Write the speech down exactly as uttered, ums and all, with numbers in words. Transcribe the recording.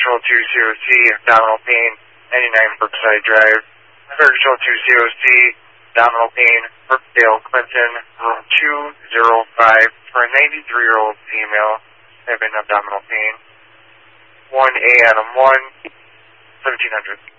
Control two zero C, abdominal pain, ninety-nine Brookside Drive. Fire Control two zero C, abdominal pain, Brookdale, Clinton, room two zero five, for a ninety-three-year-old female having abdominal pain. one A Adam one, seventeen hundred.